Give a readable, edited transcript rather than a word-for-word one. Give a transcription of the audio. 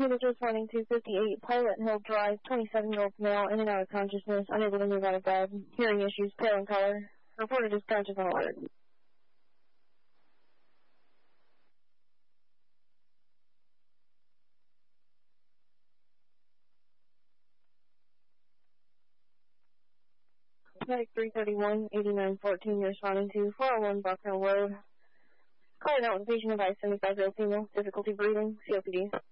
Unit responding to 58 Pilot Hill Drive, 27-year-old male, in and out of consciousness, unable to move out of bed, hearing issues, pale in color. Reported as conscious on alert. Medic 331, 8914, you're responding to 401 Bucknell Road. Calling out with patient advice, 75-year-old female, difficulty breathing, COPD.